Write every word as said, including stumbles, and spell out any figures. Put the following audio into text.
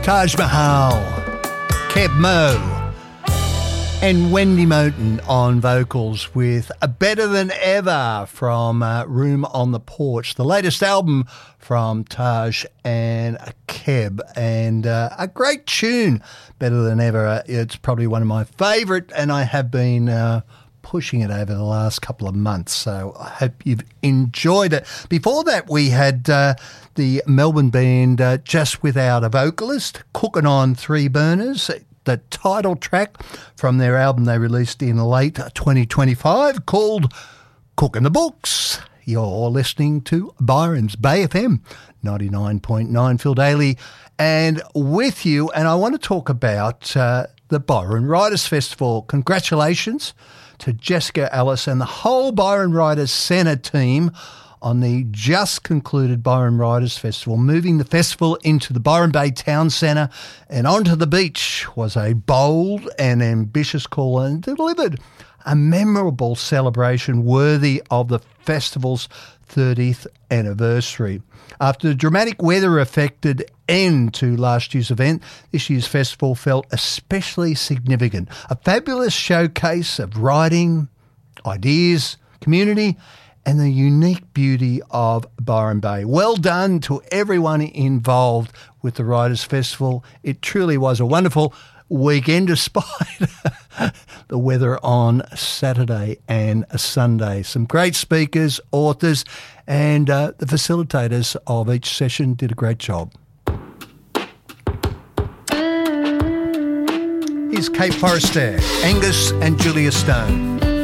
Taj Mahal, Keb Mo, and Wendy Moten on vocals with a Better Than Ever from uh, Room on the Porch, the latest album from Taj and Keb, and uh, a great tune, Better Than Ever. It's probably one of my favourite, and I have been uh, pushing it over the last couple of months, so I hope you've enjoyed it. Before that, we had uh, the Melbourne band uh, Just Without a Vocalist, Cooking on Three Burners, the title track from their album they released in late twenty twenty-five called Cooking the Books. You're listening to Byron's Bay F M ninety-nine point nine, Phil Daly, and with you, and I want to talk about uh, the Byron Writers Festival. Congratulations to Jessica Ellis and the whole Byron Writers Centre team on the just concluded Byron Writers Festival. Moving the festival into the Byron Bay Town Centre and onto the beach was a bold and ambitious call, and delivered a memorable celebration worthy of the festival's thirtieth anniversary. After the dramatic weather-affected end to last year's event, this year's festival felt especially significant. A fabulous showcase of writing, ideas, community, and the unique beauty of Byron Bay. Well done to everyone involved with the Writers' Festival. It truly was a wonderful weekend despite the weather on Saturday and Sunday. Some great speakers, authors, and uh, the facilitators of each session did a great job. Here's Kate Forrester, Angus and Julia Stone.